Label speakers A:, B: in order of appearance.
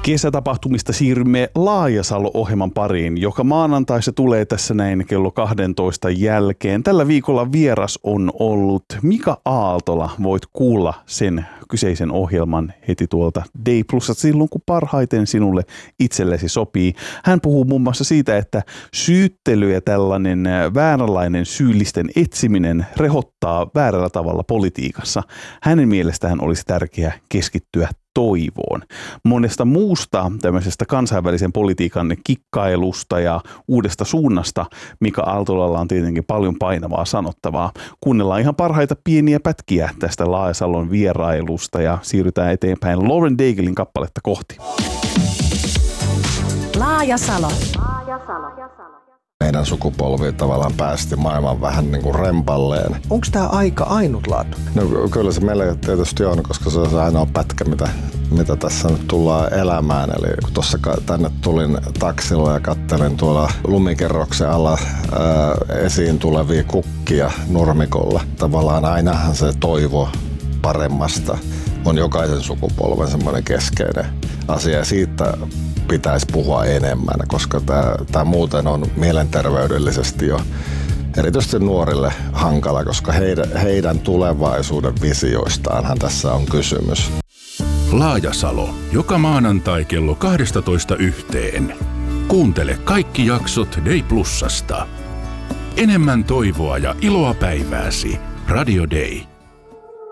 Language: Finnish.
A: Kesätapahtumista siirrymme Laajasalo-ohjelman pariin, joka maanantai se tulee tässä näin kello 12 jälkeen. Tällä viikolla vieras on ollut Mika Aaltola. Voit kuulla sen kyseisen ohjelman heti tuolta Day Plusasta silloin, kun parhaiten sinulle itsellesi sopii. Hän puhuu muun muassa siitä, että syyttely ja tällainen vääränlainen syyllisten etsiminen rehottaa väärällä tavalla politiikassa. Hänen mielestään olisi tärkeää keskittyä toivoon. Monesta muusta tämmöisestä kansainvälisen politiikan kikkailusta ja uudesta suunnasta Mika Aaltolalla on tietenkin paljon painavaa sanottavaa. Kuunnellaan ihan parhaita pieniä pätkiä tästä Laajasalon vierailusta ja siirrytään eteenpäin Lauren Daiglein kappaletta kohti.
B: Laajasalo.
C: Meidän sukupolvi tavallaan päästi maailman vähän niin kuin rempalleen.
D: Onko tämä aika ainutlaatu?
C: No kyllä se meille tietysti on, koska se on se ainoa pätkä, mitä tässä nyt tullaan elämään. Eli kun tuossa tänne tulin taksilla ja kattelin tuolla lumikerroksen alla esiin tulevia kukkia nurmikolla. Tavallaan ainahan se toivo paremmasta on jokaisen sukupolven semmoinen keskeinen asia ja siitä pitäisi puhua enemmän, koska tämä muuten on mielenterveydellisesti jo erityisesti nuorille hankala, koska heidän tulevaisuuden visioistaanhan tässä on kysymys.
E: Laajasalo, joka maanantai kello 12:00. Kuuntele kaikki jaksot Day Plusasta. Enemmän toivoa ja iloa päivääsi. Radio Day.